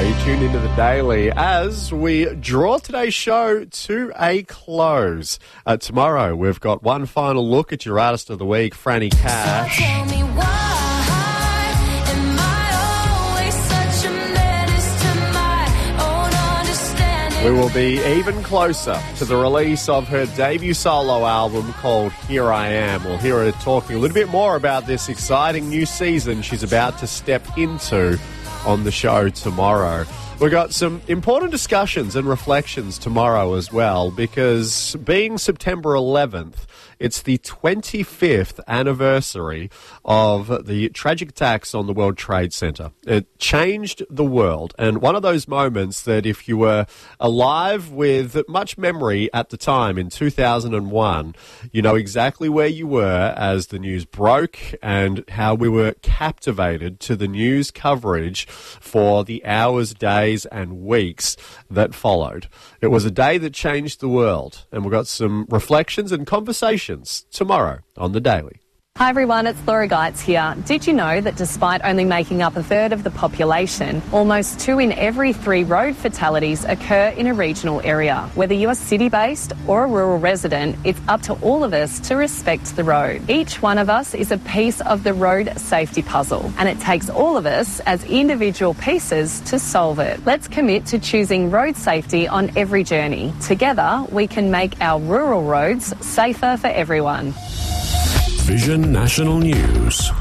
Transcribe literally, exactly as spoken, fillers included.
You tune into The Daily as we draw today's show to a close. Uh, tomorrow, we've got one final look at your Artist of the Week, Franny Cash. So tell me why am I always such a menace to my own understanding? We will be even closer to the release of her debut solo album called Here I Am. We'll hear her talking a little bit more about this exciting new season she's about to step into on the show tomorrow. We've got some important discussions and reflections tomorrow as well, because being September eleventh, it's the twenty-fifth anniversary of the tragic attacks on the World Trade Center. It changed the world, and one of those moments that if you were alive with much memory at the time in two thousand one, you know exactly where you were as the news broke and how we were captivated to the news coverage for the hours, days, and weeks that followed. It was a day that changed the world, and we've got some reflections and conversations tomorrow on The Daily. Hi everyone, it's Laura Geitz here. Did you know that despite only making up a third of the population, almost two in every three road fatalities occur in a regional area? Whether you're city-based or a rural resident, it's up to all of us to respect the road. Each one of us is a piece of the road safety puzzle, and it takes all of us as individual pieces to solve it. Let's commit to choosing road safety on every journey. Together, we can make our rural roads safer for everyone. Vision National News.